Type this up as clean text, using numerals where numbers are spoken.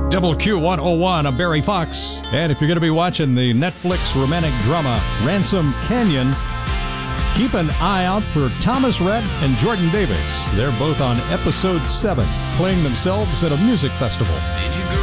Double Q101, I'm Barry Fox. And if you're going to be watching the Netflix romantic drama Ransom Canyon, keep an eye out for Thomas Rhett and Jordan Davis. They're both on episode 7, playing themselves at a music festival.